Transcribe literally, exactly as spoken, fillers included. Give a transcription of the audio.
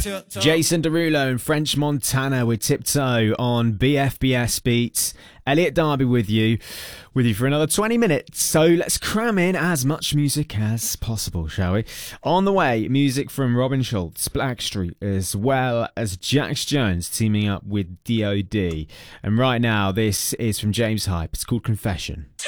Tiptoe. Jason Derulo and French Montana with Tiptoe on B F B S Beats. Elliot Darby with you, with you for another twenty minutes. So let's cram in as much music as possible, shall we? On the way, music from Robin Schulz, Blackstreet, as well as Jax Jones teaming up with D O D. And right now, this is from James Hype. It's called Confession.